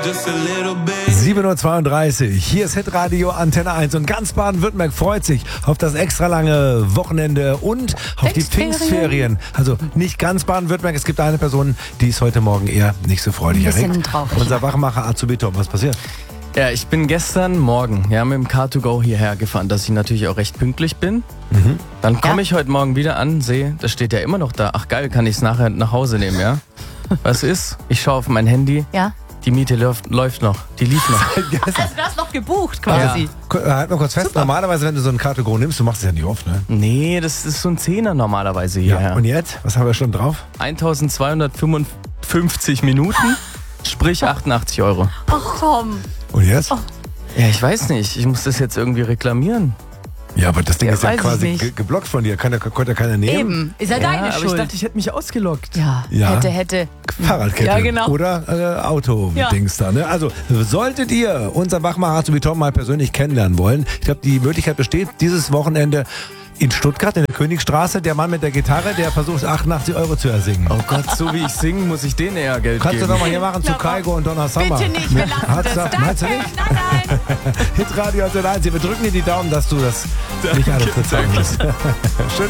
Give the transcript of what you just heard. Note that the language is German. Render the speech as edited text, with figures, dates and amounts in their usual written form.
7:32 Uhr, hier ist Hitradio Antenne 1 und ganz Baden-Württemberg freut sich auf das extra lange Wochenende und auf die Pfingstferien. Also nicht ganz Baden-Württemberg, es gibt eine Person, die ist heute Morgen eher nicht so freudig erregt. Unser Wachmacher Azubi Tom, was passiert? Ja, ich bin gestern Morgen mit dem Car2Go hierher gefahren, dass ich natürlich auch recht pünktlich bin. Dann komme ich heute Morgen wieder an, sehe, das steht ja immer noch da. Ach geil, kann ich es nachher nach Hause nehmen, ja? Was ist? Ich schaue auf mein Handy. Ja. Die Miete läuft noch. Die lief noch. Also du hast noch gebucht quasi. Ja. Halt mal kurz fest, normalerweise, wenn du so ein Car2Go nimmst, du machst es ja nicht oft, ne? Nee, das ist so ein Zehner normalerweise hier. Ja. Und jetzt? Was haben wir schon drauf? 1255 Minuten, sprich 88 Euro. Ach komm. Und jetzt? Ja, ich weiß nicht. Ich muss das jetzt irgendwie reklamieren. Ja, aber das Ding ist ja weiß ich quasi nicht. geblockt von dir. Konnte keiner nehmen. Eben, ist ja deine aber Schuld. ich dachte, ich hätte mich ausgeloggt. Ja. Hätte. Fahrradkette Ja, genau. oder Auto-Dings da. Ne? Also solltet ihr unser Wachmacher so wie Tom mal persönlich kennenlernen wollen, ich glaube, die Möglichkeit besteht, dieses Wochenende in Stuttgart, in der Königstraße, der Mann mit der Gitarre, der versucht 88 Euro zu ersingen. Oh Gott, so wie ich singe, muss ich denen eher Geld Kannst geben. du doch mal hier machen zu Kaigo und Donna Summer. Bitte nicht, wir lassen das. Meinst du nicht? Nein. Hitradio Antenne 1, wir drücken dir die Daumen, dass du das nicht alles bezahlen musst. Schönen